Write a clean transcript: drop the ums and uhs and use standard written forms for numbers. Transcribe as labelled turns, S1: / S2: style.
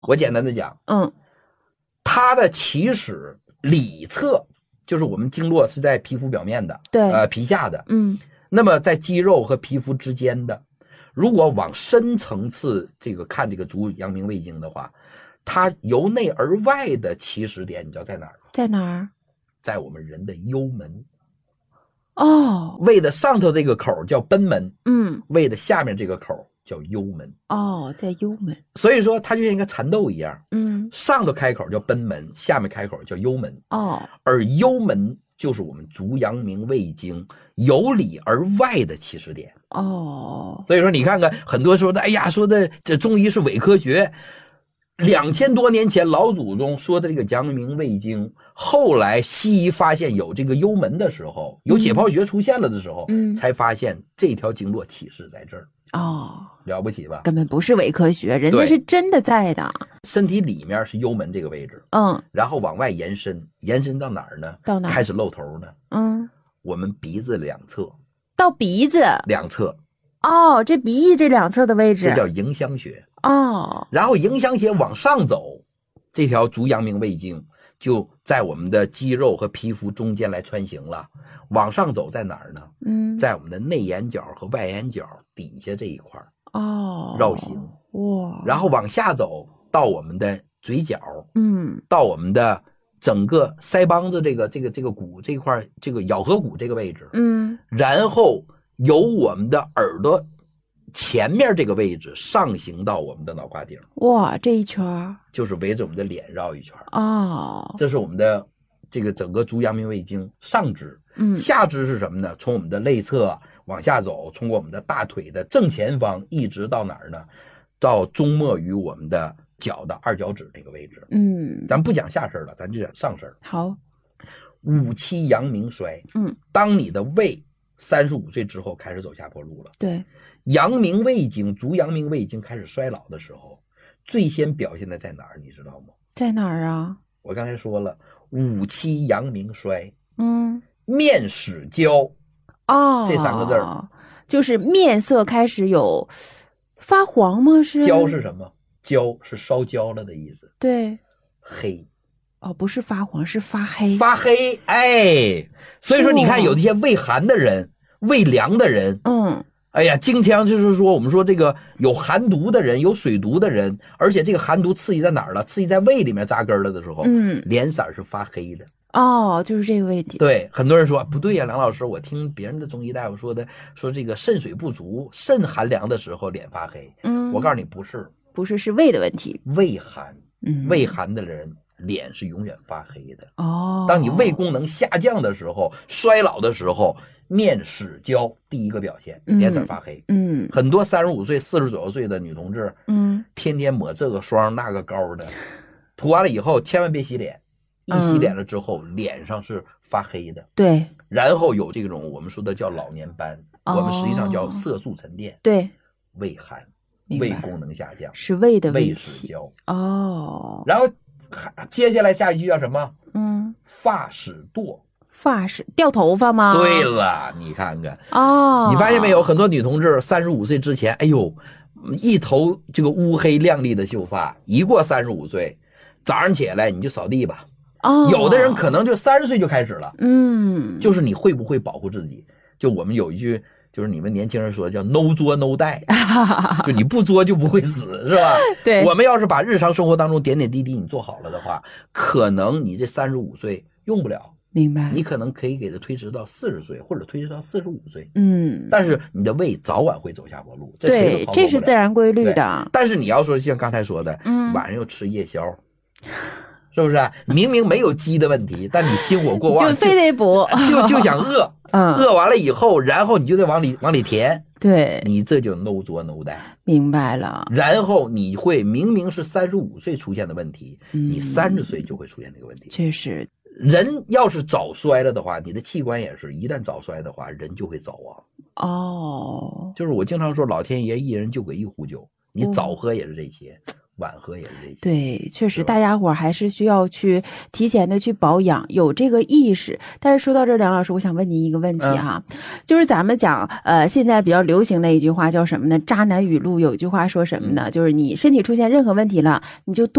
S1: 我简单的讲，它的起始里侧就是我们经络是在皮肤表面的，
S2: 对，
S1: 皮下的，那么在肌肉和皮肤之间的，如果往深层次这个看这个足阳明胃经的话，它由内而外的起始点，你知道在哪儿吗？
S2: 在哪儿？
S1: 在我们人的幽门。
S2: 哦，
S1: 胃的上头这个口叫贲门，胃的下面这个口叫幽门。
S2: 哦，在幽门。
S1: 所以说它就像一个蚕豆一样，上头开口叫贲门，下面开口叫幽门。
S2: 哦，
S1: 而幽门就是我们足阳明胃经由里而外的起始点。
S2: 哦，
S1: 所以说你看看很多说的，哎呀，说的这中医是伪科学。2000多年前老祖宗说的这个阳明胃经，后来西医发现有这个幽门的时候，有解剖学出现了的时候，才发现这条经络起始在这儿。
S2: 哦，
S1: 了不起吧？
S2: 根本不是伪科学，人家是真的在的。
S1: 身体里面是幽门这个位置，然后往外延伸，延伸到哪儿呢？
S2: 到哪儿？
S1: 开始露头呢？我们鼻子两侧。
S2: 到鼻子
S1: 两侧。
S2: 哦，这鼻翼这两侧的位置，
S1: 这叫迎香穴。
S2: 哦，
S1: 然后迎香穴往上走，这条足阳明胃经就在我们的肌肉和皮肤中间来穿行了。往上走在哪儿呢？在我们的内眼角和外眼角底下这一块。哦，绕行。哇！然后往下走到我们的嘴角，到我们的整个腮帮子这个骨这块，这个咬合骨这个位置，然后由我们的耳朵前面这个位置上行到我们的脑瓜顶。
S2: 哇，这一圈
S1: 就是围着我们的脸绕一圈。
S2: 哦，
S1: 这是我们的这个整个足阳明胃经上肢。下肢是什么呢？从我们的内侧往下走，从我们的大腿的正前方一直到哪儿呢？到终末于我们的脚的二脚趾这个位置。咱不讲下身了，咱就讲上身。
S2: 好
S1: ，5期阳明衰。当你的胃35岁之后开始走下坡路了。
S2: 对，
S1: 阳明胃经足阳明胃经开始衰老的时候，最先表现的在哪儿你知道吗？
S2: 在哪儿啊？
S1: 我刚才说了，5期阳明衰。面始焦。哦，这3个字儿
S2: 就是面色开始有发黄吗？是
S1: 焦是什么？焦是烧焦了的意思。
S2: 对，
S1: 黑。
S2: 哦，不是发黄，是发黑。
S1: 发黑，哎，所以说你看有一些胃寒的人、胃凉的人，哎呀，经常就是说我们说这个有寒毒的人、有水毒的人，而且这个寒毒刺激在哪儿了？刺激在胃里面扎根了的时候，脸色是发黑的。
S2: 哦，就是这个问题。
S1: 对，很多人说不对呀，梁老师，我听别人的中医大夫说的，说这个肾水不足、肾寒凉的时候脸发黑。我告诉你不是，
S2: 是胃的问题。
S1: 胃寒，胃寒的人脸是永远发黑的。
S2: 哦，
S1: 当你胃功能下降的时候、衰老的时候，面始焦，第一个表现，脸色发黑。很多35岁、40左右岁的女同志，天天抹这个霜那个膏的，涂完了以后千万别洗脸。一洗脸了之后，脸上是发黑的。
S2: 对，
S1: 然后有这种我们说的叫老年斑，我们实际上叫色素沉淀。
S2: 对，
S1: 胃寒，胃功能下降，
S2: 是胃的问题。
S1: 胃始焦。
S2: 哦，
S1: 然后接下来下一句叫什么？发始堕。
S2: 发始掉头发吗？
S1: 对了，你看看
S2: 哦，
S1: 你发现没有？很多女同志35岁之前，哎呦，一头这个乌黑亮丽的秀发，一过35岁，早上起来你就扫地吧。有的人可能就30岁就开始了。就是你会不会保护自己？就我们有一句，就是你们年轻人说叫 no 作 no die， 就你不作就不会死，是吧？
S2: 对，
S1: 我们要是把日常生活当中点点滴滴你做好了的话，可能你这35岁用不了。
S2: 明白，
S1: 你可能可以给它推迟到40岁，或者推迟到45岁。但是你的胃早晚会走下坡路，这谁都跑不了。
S2: 这是自然规律的。
S1: 但是你要说像刚才说的，晚上又吃夜宵，是不是？明明没有饥的问题，但你心火过旺，
S2: 就非得补，
S1: 就想饿。饿完了以后，然后你就得往里填。
S2: 对，
S1: 你这就 no 作 no die。
S2: 明白了。
S1: 然后你会明明是35岁出现的问题，你30岁就会出现这个问题。
S2: 确实。
S1: 人要是早衰了的话，你的器官也是，一旦早衰的话，人就会早亡。
S2: 哦，
S1: 就是我经常说，老天爷一人就给一壶酒，你早喝也是这些， 缓和也是这些。
S2: 对，确实大家伙还是需要去提前的去保养，有这个意识。但是说到这儿，梁老师，我想问您一个问题哈，就是咱们讲现在比较流行的一句话叫什么呢？渣男语录有一句话说什么呢？就是你身体出现任何问题了，你就多